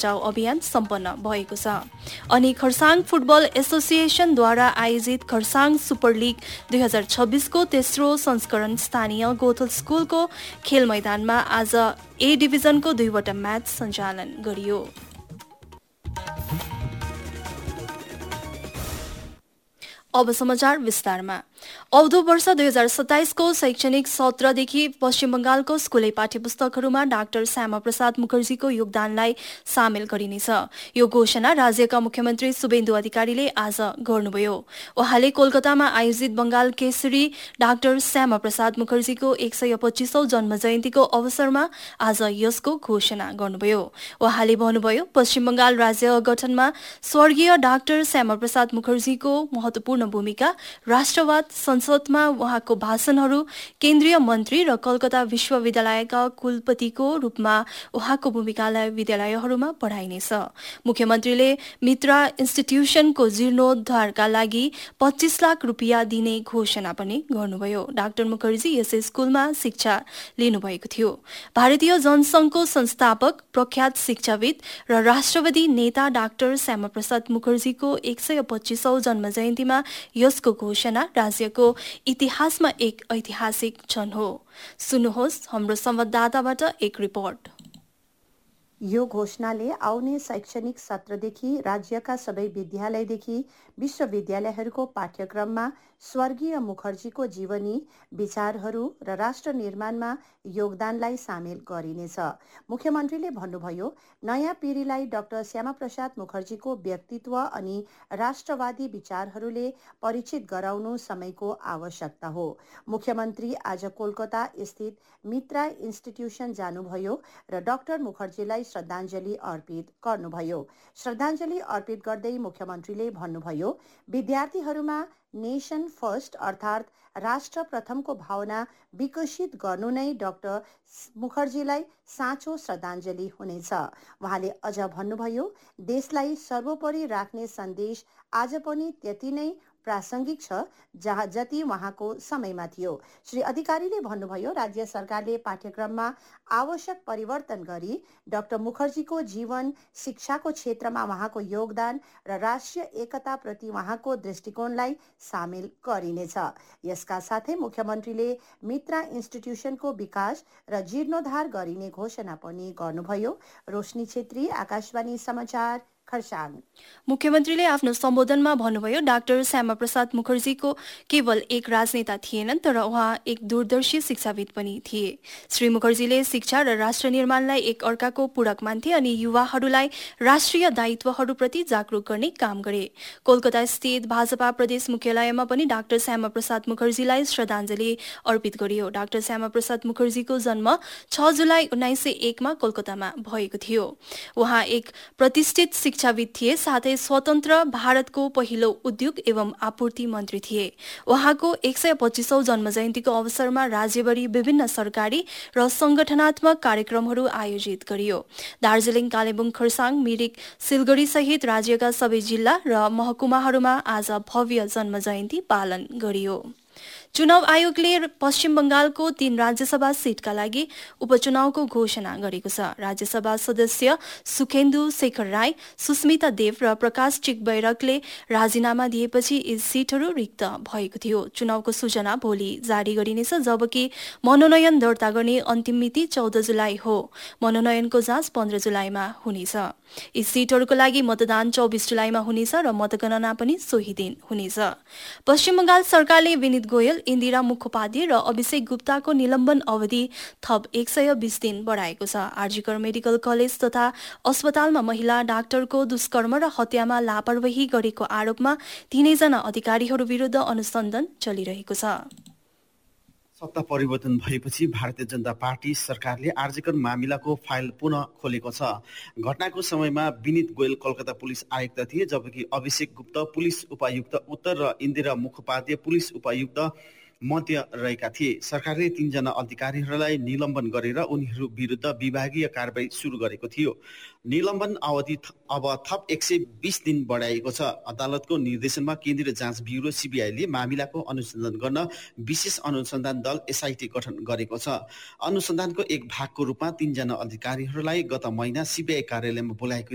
बचाऊ अभियान सम्पन्न भएको छ। अनि खरसाङ फुटबल एसोसिएसनद्वारा आयोजित खरसाङ सुपर लिग 2026 को तेस्रो संस्करण स्थानीय गोथल स्कुलको खेल मैदानमा आज ए डिभिजनको 2वटा म्याच सञ्चालन गरियो। अब समाचार विस्तारमा। आउँदो वर्ष 2027 को शैक्षणिक सत्रदेखि पश्चिम बंगालको स्कुले पाठ्यपुस्तकहरूमा डाक्टर श्यामाप्रसाद मुखर्जीको योगदानलाई सामेल गरिनेछ। यो घोषणा राज्यका मुख्यमन्त्री शुभेन्दु अधिकारीले आज गर्नुभयो। उहाँले कोलकातामा आयोजित बंगाल केसरी डाक्टर श्यामाप्रसाद मुखर्जीको 125औं जन्म जयन्तीको अवसरमा आज यसको घोषणा गर्नुभयो। उहाँले भन्नुभयो, पश्चिम बंगाल राज्य गठनमा स्वर्गीय डाक्टर श्यामाप्रसाद मुखर्जीको महत्वपूर्ण भूमिका, राष्ट्रवाद, संसदमा उहाँको भाषणहरू, केन्द्रीय मन्त्री र कलकत्ता विश्वविद्यालयका कुलपतिको रूपमा उहाँको भूमिकालाई विद्यालयहरूमा पढाइनेछ। मुख्यमन्त्रीले मित्रा इन्स्टिट्युसनको जीर्णोद्धारका लागि 25 लाख रुपियाँ दिने घोषणा पनि गर्नुभयो। डाक्टर मुखर्जी यसै स्कुलमा शिक्षा लिनुभएको थियो। भारतीय जनसङ्घको संस्थापक, प्रख्यात शिक्षाविद र राष्ट्रवादी नेता डाक्टर श्यामाप्रसाद मुखर्जीको 125औं जन्म जयन्तीमा यसको घोषणा राज्यको इतिहासमा एक ऐतिहासिक क्षण हो। सुन्नुहोस् हाम्रो संवाददाताबाट एक रिपोर्ट। यो घोषणाले आउने शैक्षणिक सत्रदेखि राज्यका सबै विद्यालयदेखि विश्वविद्यालयहरूको पाठ्यक्रममा स्वर्गीय मुखर्जीको जीवनी, विचारहरू र राष्ट्र निर्माणमा योगदानलाई सामेल गरिनेछ। मुख्यमन्त्रीले भन्नुभयो, नयाँ पिँढीलाई डाक्टर श्यामाप्रसाद मुखर्जीको व्यक्तित्व अनि राष्ट्रवादी विचारहरूले परिचित गराउनु समयको आवश्यकता हो। मुख्यमन्त्री आज कोलकाता स्थित मित्रा इन्स्टिट्युसन जानुभयो र डाक्टर मुखर्जीलाई श्रद्धाञ्जली अर्पित गर्नुभयो। श्रद्धाञ्जली अर्पित गर्दै मुख्यमन्त्रीले भन्नुभयो, विद्यार्थीहरूमा नेशन फर्स्ट अर्थात् राष्ट्र प्रथमको भावना विकसित गर्नु नै डाक्टर मुखर्जीलाई साँचो श्रद्धाञ्जली हुनेछ। उहाँले अझ भन्नुभयो, देशलाई सर्वोपरि राख्ने सन्देश आज पनि त्यति नै प्रासङ्गिक छ जति उहाँको समयमा थियो। श्री अधिकारीले भन्नुभयो, राज्य सरकारले पाठ्यक्रममा आवश्यक परिवर्तन गरी डाक्टर मुखर्जीको जीवन, शिक्षाको क्षेत्रमा उहाँको योगदान र राष्ट्रिय एकता प्रति उहाँको दृष्टिकोणलाई सामेल गरिनेछ। यसका साथै मुख्यमन्त्रीले मित्रा इन्स्टिट्युसनको विकास र जीर्णोद्धार गरिने घोषणा पनि गर्नुभयो। रोशनी छेत्री, आकाशवाणी समाचार, खरसाङ। मुख्यमन्त्रीले आफ्नो सम्बोधनमा भन्नुभयो, डाक्टर श्यामाप्रसाद मुखर्जीको केवल एक राजनेता थिएनन्, तर उहाँ एक दूरदर्शी शिक्षाविद पनि थिए। श्री मुखर्जीले शिक्षा र राष्ट्र निर्माणलाई एक अर्काको पूरक मान्थे अनि युवाहरूलाई राष्ट्रिय दायित्वहरूप्रति जागरूक गर्ने काम गरे। कोलकाता स्थित भाजपा प्रदेश मुख्यालयमा पनि डाक्टर श्यामाप्रसाद मुखर्जीलाई श्रद्धाञ्जली अर्पित गरियो। डाक्टर श्यामाप्रसाद मुखर्जीको जन्म 6 जुलाई 1901 मा कोलकातामा भएको थियो। उहाँ एक प्रतिष्ठित शिक्षाविद थिए, साथै स्वतन्त्र भारतको पहिलो उद्योग एवं आपूर्ति मन्त्री थिए। उहाँको 125औं जन्म जयन्तीको अवसरमा राज्यभरि विभिन्न सरकारी र संगठनात्मक कार्यक्रमहरू आयोजित गरियो। दार्जिलिङ, कालेबुङ, खरसाङ, मिरिक, सिलगढी सहित राज्यका सबै जिल्ला र महकुमाहरूमा आज भव्य जन्म जयन्ती पालन गरियो। चुनाव आयोगले पश्चिम बंगालको 3 राज्यसभा सीटका लागि उपचुनावको घोषणा गरेको छ। राज्यसभा सदस्य सुखेन्दु शेखर राई, सुस्मिता देव र प्रकाश चिकबैरकले राजीनामा दिएपछि यी सीटहरू रिक्त भएको थियो। चुनावको सूचना भोलि जारी गरिनेछ, जबकि मनोनयन दर्ता गर्ने अन्तिम मिति 14 जुलाई हो। मनोनयनको जाँच 15 जुलाईमा हुनेछ। यी सीटहरूको लागि मतदान 24 जुलाईमा हुनेछ र मतगणना पनि सोही दिन हुनेछ। पश्चिम बंगाल सरकारले विनित गोयल, इन्दिरा मुखोपाध्याय र अभिषेक गुप्ताको निलम्बन अवधि थप 120 दिन बढाएको छ। आरजीकर मेडिकल कलेज तथा अस्पतालमा महिला डाक्टरको दुष्कर्म र हत्यामा लापरवाही गरेको आरोपमा तीनैजना अधिकारीहरू विरुद्ध अनुसन्धान चलिरहेको छ। सत्ता परिवर्तन भएपछि भारतीय जनता पार्टी सरकारले आरजीकर मामिलाको फाइल पुनः खोलेको छ। घटनाको समयमा विनित गोयल कलकत्ता पुलिस आयुक्त थिए, जबकि अभिषेक गुप्ता पुलिस उपायुक्त उत्तर र इन्दिरा मुखोपाध्याय पुलिस उपायुक्त मध्य रहेका थिए। सरकारले 3 जना अधिकारीहरूलाई निलम्बन गरेर उनीहरू विरुद्ध विभागीय कारबाही सुरु गरेको थियो। निलम्बन अवधि अब थप 120 दिन बढाइएको छ। अदालतको निर्देशनमा केन्द्रीय जाँच ब्युरो सीबीआईले मामिलाको अनुसन्धान गर्न विशेष अनुसन्धान दल एसआईटी गठन गरेको छ। अनुसन्धानको एक भागको रूपमा 3 जना अधिकारीहरूलाई गत महिना सीबीआई कार्यालयमा बोलाएको